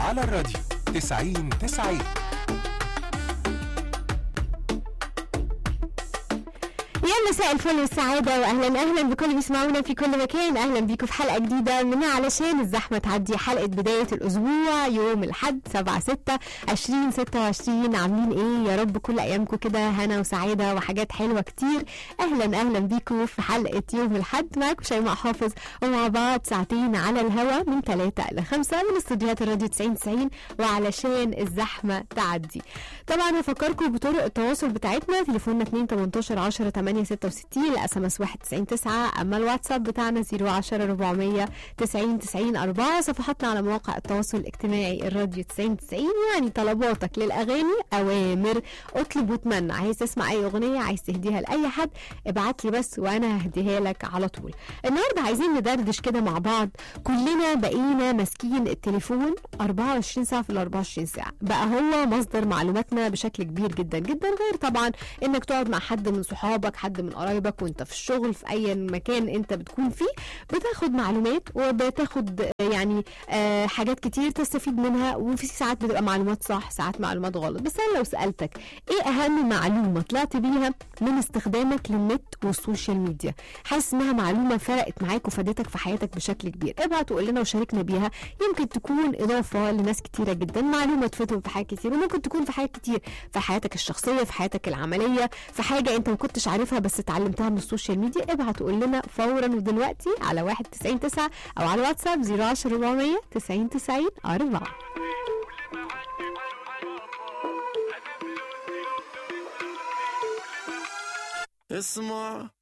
على الراديو 90-90. يا مساء الفل والسعادة، وأهلا بكل اللي بيسمعونا في كل مكان. أهلا بيكم في حلقة جديدة من علشان الزحمة تعدي، حلقة بداية الأسبوع يوم الأحد 7/6/2026. عاملين إيه؟ يا رب كل أيامكم كده هنا وسعادة وحاجات حلوة كتير. أهلا بيكم في حلقة يوم الأحد، معكم شيماء حافظ، ومع بعض ساعتين على الهوا من 3 إلى 5 من استوديوهات الراديو 90-90 وعلشان الزحمة تعدي. طبعا هفكركم بطرق التواصل بتاعتنا: تليفوننا 2-18-10-866، الاس ام اس 199، اما الواتساب بتاعنا 010-490-90-4. صفحاتنا على مواقع التواصل الاجتماعي الراديو 90-90. يعني طلباتك للاغاني اوامر، اطلب واتمنى. عايز تسمع اي اغنيه، عايز تهديها لاي حد، ابعت لي بس وانا ههديها لك على طول. النهارده عايزين ندردش كده مع بعض. كلنا بقينا ماسكين التليفون 24 ساعه في ال 24 ساعه، بقى هو مصدر معلوماتنا بشكل كبير جدا جدا. غير طبعا انك تقعد مع حد من صحابك، حد من قرايبك، وانت في الشغل في اي مكان انت بتكون فيه، بتاخد معلومات وبتاخد يعني حاجات كتير تستفيد منها. وفي ساعات بتبقى معلومات صح، ساعات معلومات غلط. بس انا لو سألتك ايه اهم معلومة طلعت بيها من استخدامك للنت والسوشيال ميديا، حاسس انها معلومة فرقت معاك وفادتك في حياتك بشكل كبير، ابعت وقول لنا وشاركنا بيها. يمكن تكون اضافة لناس كتيرة جدا، معلومة تفيدهم في حاجات كتير، وممكن تكون في حاجات كتير في حياتك الشخصية، في حياتك العملية، في حاجة انت ما كنتش عارفها بس اتعلمتها من السوشيال ميديا. ابعت وقول لنا فورا ودلوقتي على 199 او على الواتساب 010-490-90-4. اسمع